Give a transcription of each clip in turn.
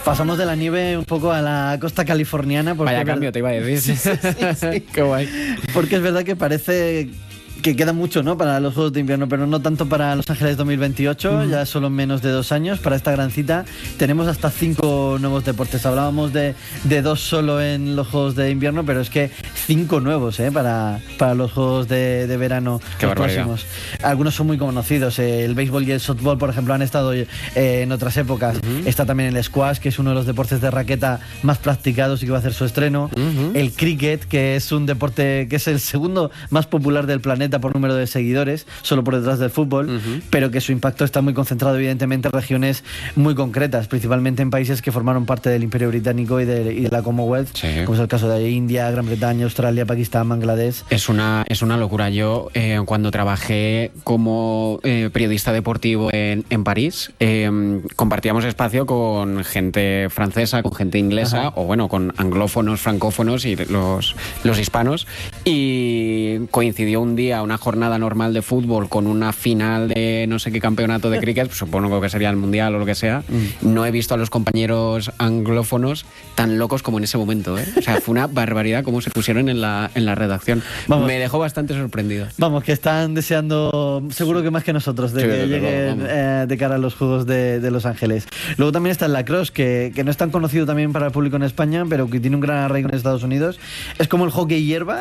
Pasamos de la nieve un poco a la costa californiana. Vaya cambio, te iba a decir. Sí. Qué guay. Porque es verdad que parece que queda mucho, ¿no?, para los Juegos de Invierno, pero no tanto para Los Ángeles 2028, ya solo menos de 2 años. Para esta gran cita tenemos hasta 5 nuevos deportes. Hablábamos de 2 solo en los Juegos de Invierno, pero es que 5 nuevos para los Juegos de verano. Qué los próximos. Algunos son muy conocidos. El béisbol y el softball, por ejemplo, han estado en otras épocas. Está también el squash, que es uno de los deportes de raqueta más practicados y que va a hacer su estreno. El cricket, que es un deporte que es el segundo más popular del planeta por número de seguidores, solo por detrás del fútbol, pero que su impacto está muy concentrado evidentemente en regiones muy concretas, principalmente en países que formaron parte del Imperio Británico y de la Commonwealth, como es el caso de India, Gran Bretaña, Australia, Pakistán, Bangladesh. Es una locura. Yo cuando trabajé como periodista deportivo en París, compartíamos espacio con gente francesa, con gente inglesa, o bueno, con anglófonos, francófonos y los hispanos, y coincidió un día una jornada normal de fútbol con una final de no sé qué campeonato de cricket, supongo que sería el mundial o lo que sea. No he visto a los compañeros anglófonos tan locos como en ese momento, O sea, fue una barbaridad cómo se pusieron en la redacción. Me dejó bastante sorprendido. Vamos, que están deseando, seguro que más que nosotros, de que lleguen de cara a los Juegos de Los Ángeles. Luego también está el lacrosse, que no es tan conocido también para el público en España, pero que tiene un gran arraigo en Estados Unidos. Es como el hockey hierba,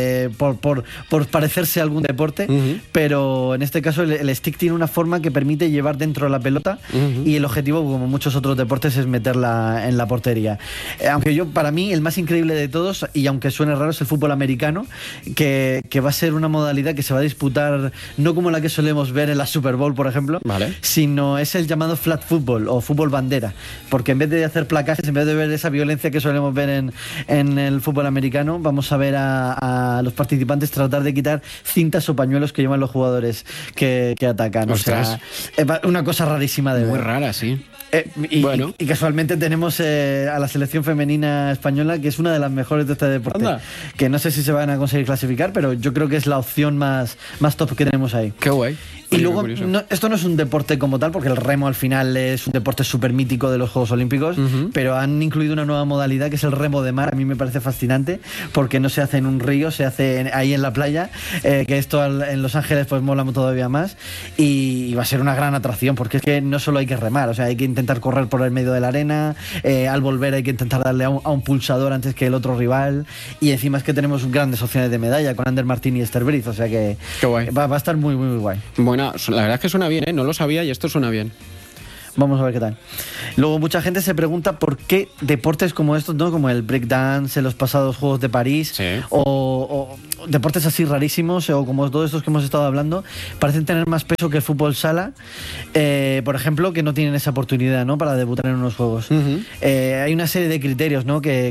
por parecerse a algún deporte, pero en este caso el stick tiene una forma que permite llevar dentro la pelota, y el objetivo, como muchos otros deportes, es meterla en la portería. Aunque para mí el más increíble de todos, y aunque suene raro, es el fútbol americano, que va a ser una modalidad que se va a disputar no como la que solemos ver en la Super Bowl, por ejemplo, sino es el llamado flag football o fútbol bandera, porque en vez de hacer placajes, en vez de ver esa violencia que solemos ver en el fútbol americano, vamos a ver a los participantes tratar de quitar cintas o pañuelos que llevan los jugadores que atacan. Ostras. O sea, una cosa rarísima de ver. Muy rara, sí. Y casualmente tenemos a la selección femenina española, que es una de las mejores de este deporte. Anda. Que no sé si se van a conseguir clasificar, pero yo creo que es la opción más top que tenemos ahí. Qué guay. Y luego, esto no es un deporte como tal, porque el remo al final es un deporte súper mítico de los Juegos Olímpicos, pero han incluido una nueva modalidad que es el remo de mar. A mí me parece fascinante, porque no se hace en un río, se hace ahí en la playa, que esto en Los Ángeles pues mola todavía más, y va a ser una gran atracción, porque es que no solo hay que remar, o sea, hay que intentar correr por el medio de la arena, al volver hay que intentar darle a un pulsador antes que el otro rival, y encima es que tenemos grandes opciones de medalla con Ander Martín y Esther Briz, o sea que va a estar muy, muy guay. Bueno, la verdad es que suena bien, no lo sabía, y esto suena bien. Vamos a ver qué tal. Luego mucha gente se pregunta por qué deportes como estos, ¿no?, como el breakdance en los pasados Juegos de París, o deportes así rarísimos, o como todos estos que hemos estado hablando, parecen tener más peso que el fútbol sala, por ejemplo, que no tienen esa oportunidad, ¿no?, para debutar en unos Juegos. Hay una serie de criterios, ¿no?, que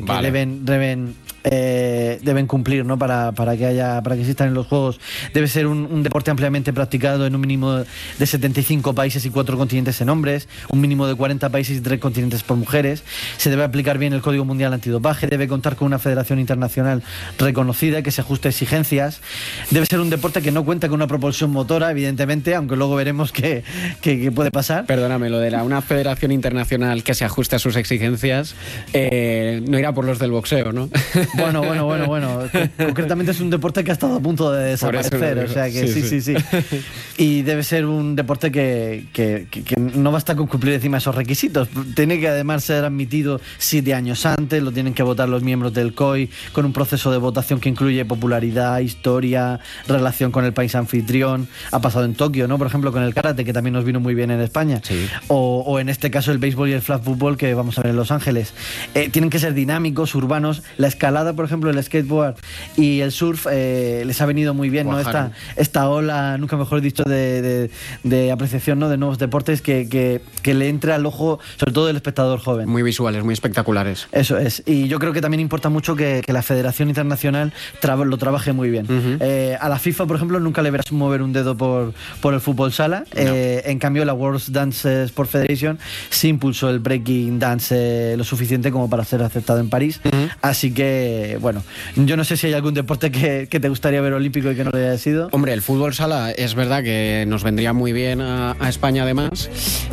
deben cumplir, ¿no?, para que existan en los Juegos. Debe ser un deporte ampliamente practicado en un mínimo de 75 países y 4 continentes en hombres, un mínimo de 40 países y 3 continentes por mujeres. Se debe aplicar bien el Código Mundial Antidopaje, debe contar con una federación internacional reconocida que se ajuste a exigencias. Debe ser un deporte que no cuenta con una propulsión motora, evidentemente, aunque luego veremos qué puede pasar. Perdóname, lo de una federación internacional que se ajuste a sus exigencias, no irá por los del boxeo, ¿no? Bueno. Concretamente es un deporte que ha estado a punto de desaparecer, o sea que sí. Y debe ser un deporte que no basta con cumplir encima esos requisitos. Tiene que además ser admitido 7 años antes, lo tienen que votar los miembros del COI con un proceso de votación que incluye popularidad, historia, relación con el país anfitrión. Ha pasado en Tokio, ¿no?, por ejemplo, con el karate, que también nos vino muy bien en España. Sí. O en este caso el béisbol y el flag football, que vamos a ver en Los Ángeles. Tienen que ser dinámicos, urbanos. La escalada, por ejemplo, el skateboard y el surf les ha venido muy bien, ¿no? Esta ola, nunca mejor dicho, de apreciación, ¿no?, de nuevos deportes que le entre al ojo, sobre todo del espectador joven. Muy visuales, muy espectaculares. Eso es. Y yo creo que también importa mucho que la Federación Internacional lo trabaje muy bien. A la FIFA, por ejemplo, nunca le verás mover un dedo por el fútbol sala. No. En cambio, la World Dance Sport Federation sí impulsó el breaking dance lo suficiente como para ser aceptado en París. Así que, bueno, yo no sé si hay algún deporte que te gustaría ver olímpico y que no lo haya sido. Hombre, el fútbol sala es verdad que nos vendría muy bien a España además.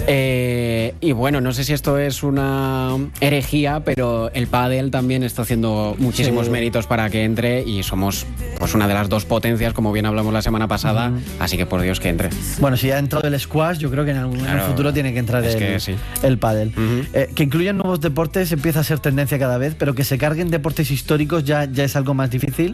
Y bueno, no sé si esto es una herejía, pero el pádel también está haciendo muchísimos méritos para que entre y somos pues una de las dos potencias, como bien hablamos la semana pasada, así que por Dios que entre. Bueno, si ya ha entrado el squash, yo creo que en el futuro tiene que entrar el pádel. Que incluyan nuevos deportes empieza a ser tendencia cada vez, pero que se carguen deportes históricos ya es algo más difícil.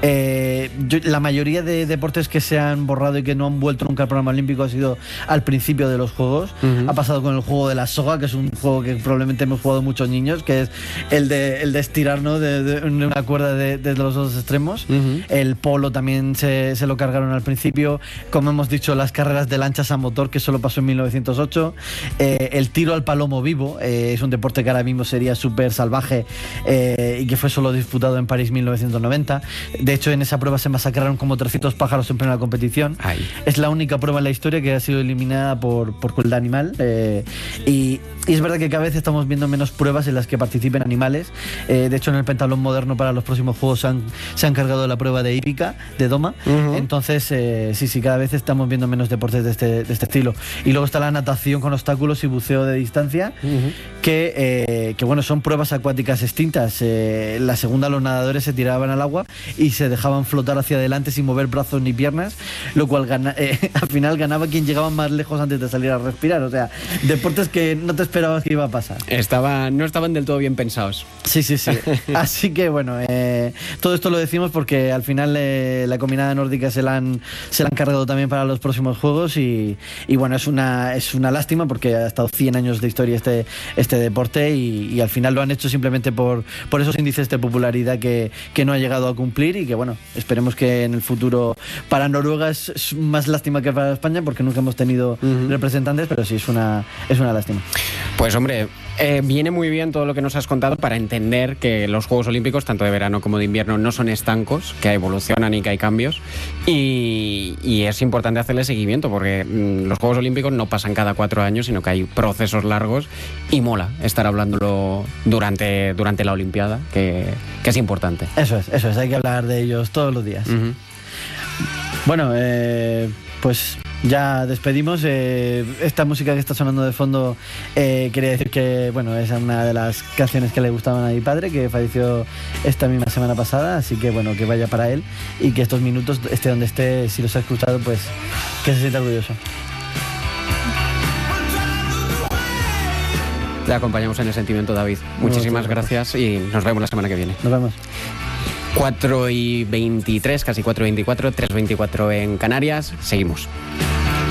La mayoría de deportes que se han borrado y que no han vuelto nunca al programa olímpico ha sido al principio de los Juegos. Ha pasado con el juego de la soga, que es un juego que probablemente hemos jugado muchos niños, que es el de estirarnos de una cuerda de los dos extremos. El polo también se lo cargaron al principio. Como hemos dicho, las carreras de lanchas a motor, que solo pasó en 1908. El tiro al palomo vivo, es un deporte que ahora mismo sería súper salvaje y que fue solo disputado en París 1990. De hecho, en esa prueba se masacraron como 300 pájaros en plena competición. Es la única prueba en la historia que ha sido eliminada por crueldad animal. Y es verdad que cada vez estamos viendo menos pruebas en las que participen animales. De hecho, en el pentatlón moderno para los próximos Juegos se han cargado la prueba de hípica, de doma. Entonces, sí, cada vez estamos viendo menos deportes de este estilo. Y luego está la natación con obstáculos y buceo de distancia, que bueno, son pruebas acuáticas extintas. La segunda, los nadadores se tiraban al agua y se dejaban flotar hacia adelante sin mover brazos ni piernas, lo cual al final ganaba quien llegaba más lejos antes de salir a respirar. O sea, deportes que no te esperabas que iba a pasar. No estaban del todo bien pensados. Sí. Así que bueno, todo esto lo decimos porque al final la combinada nórdica se la han cargado también para los próximos Juegos y bueno, es una lástima porque ha estado 100 años de historia este deporte y al final lo han hecho simplemente por esos índices de popularidad que no ha llegado a cumplir y que bueno, esperemos que en el futuro para Noruega es más lástima que para España porque nunca hemos tenido representantes, pero sí es una lástima. Pues hombre, viene muy bien todo lo que nos has contado para entender que los Juegos Olímpicos, tanto de verano como de invierno, no son estancos, que evolucionan y que hay cambios y es importante hacerle seguimiento porque los Juegos Olímpicos no pasan cada 4 años, sino que hay procesos largos y mola estar hablándolo durante la Olimpiada, que es importante. Eso es, hay que hablar de ellos todos los días. Bueno, pues ya despedimos. Esta música que está sonando de fondo quería decir que bueno, es una de las canciones que le gustaban a mi padre, que falleció esta misma semana pasada, así que bueno, que vaya para él y que estos minutos, esté donde esté, si los ha escuchado, pues que se sienta orgulloso. Te acompañamos en el sentimiento, David. Muchísimas gracias y nos vemos la semana que viene. Nos vemos. 4:23, casi 4:24, 3:24 en Canarias. Seguimos.